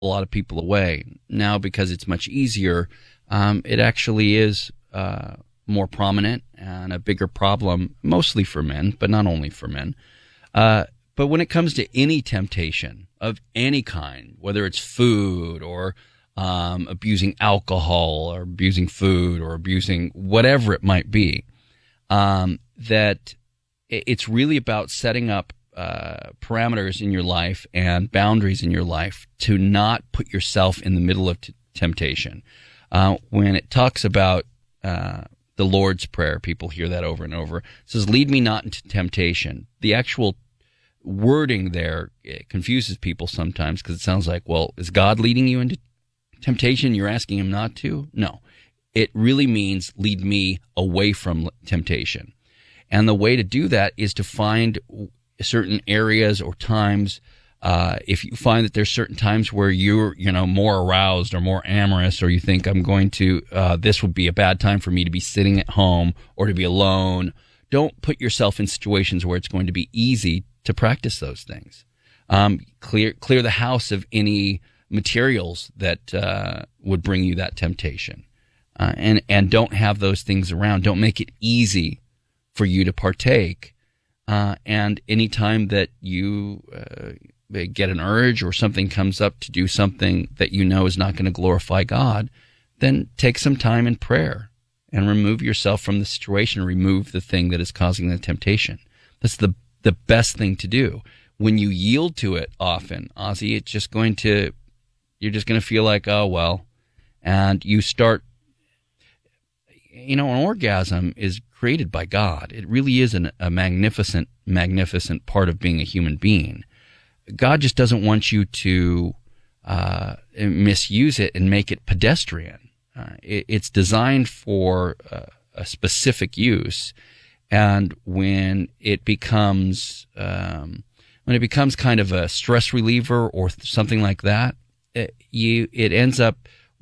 a lot of people away. Now, because it's much easier, it actually is more prominent and a bigger problem, mostly for men, but not only for men. But when it comes to any temptation of any kind, whether it's food or abusing alcohol or abusing food or abusing whatever it might be, that it's really about setting up parameters in your life and boundaries in your life to not put yourself in the middle of temptation. When it talks about the Lord's Prayer, people hear that over and over. It says, "Lead me not into temptation." The actual wording there, it confuses people sometimes because it sounds like, well, is God leading you into temptation? You're asking him not to? No. It really means lead me away from temptation. And the way to do that is to find certain areas or times. If you find that there's certain times where you're, more aroused or more amorous, or you think this would be a bad time for me to be sitting at home or to be alone, don't put yourself in situations where it's going to be easy to practice those things. Clear the house of any materials that would bring you that temptation, and don't have those things around. Don't make it easy for you to partake. And any time that you get an urge or something comes up to do something that you know is not going to glorify God, then take some time in prayer and remove yourself from the situation. Remove the thing that is causing the temptation. That's the best thing to do. When you yield to it often, Ozzy, you're just going to feel like, oh, well, and you start, an orgasm is created by God. It really is a magnificent, magnificent part of being a human being. God just doesn't want you to misuse it and make it pedestrian. It's designed for a specific use. And when it becomes kind of a stress reliever or something like that, it ends up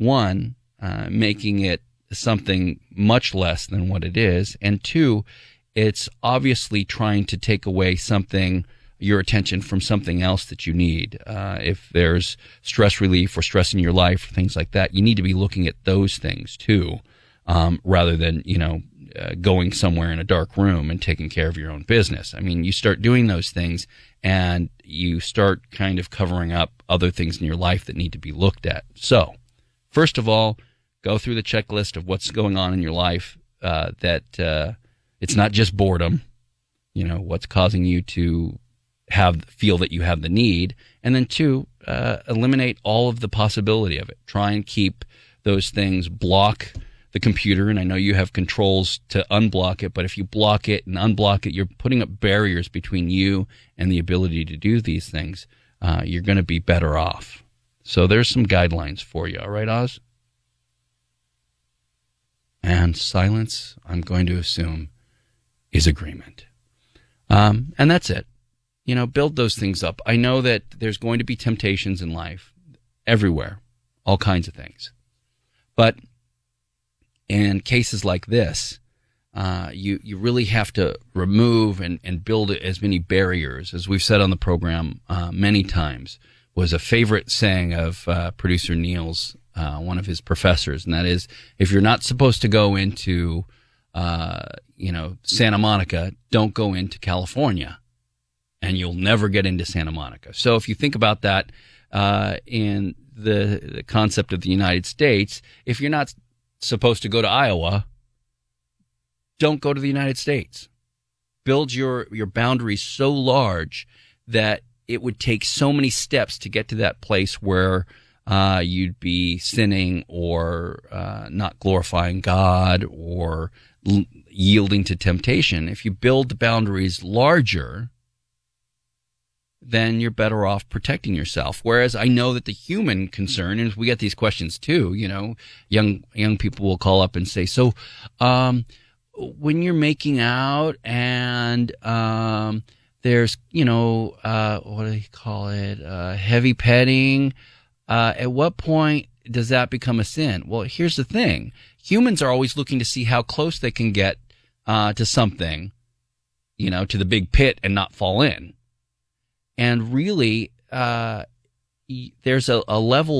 making it something much less than what it is, and two, it's obviously trying to take away your attention from something else that you need. If there's stress relief or stress in your life, things like that, you need to be looking at those things too, rather than going somewhere in a dark room and taking care of your own business. I mean, you start doing those things and you start kind of covering up other things in your life that need to be looked at. So, first of all, go through the checklist of what's going on in your life, that it's not just boredom, what's causing you to feel that you have the need. And then two, eliminate all of the possibility of it. Try and keep those things, block the computer, and I know you have controls to unblock it, but if you block it and unblock it, you're putting up barriers between you and the ability to do these things. You're going to be better off. So there's some guidelines for you. All right, Oz? And silence, I'm going to assume, is agreement. And that's it. Build those things up. I know that there's going to be temptations in life everywhere, all kinds of things. But in cases like this, you really have to remove and build as many barriers. As we've said on the program many times, was a favorite saying of producer Neil's, one of his professors, and that is, if you're not supposed to go into Santa Monica, don't go into California, and you'll never get into Santa Monica. So if you think about that in the concept of the United States, if you're not supposed to go to Iowa, don't go to the United States. Build your boundaries so large that it would take so many steps to get to that place where you'd be sinning or not glorifying God or yielding to temptation. If you build the boundaries larger, then you're better off protecting yourself. Whereas I know that the human concern, and we get these questions too, young people will call up and say, so when you're making out and there's, what do they call it, heavy petting, at what point does that become a sin? Well, here's the thing. Humans are always looking to see how close they can get to something, to the big pit and not fall in. And really, there's a level